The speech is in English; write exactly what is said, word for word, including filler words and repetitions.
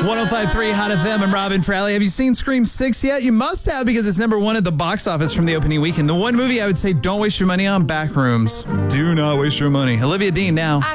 oh five point three Hot F M. I'm Robin Fraley. Have you seen Scream six yet? You must have, because it's number one at the box office from the opening weekend. The one movie I would say don't waste your money on, Backrooms. Do not waste your money. Olivia Dean now.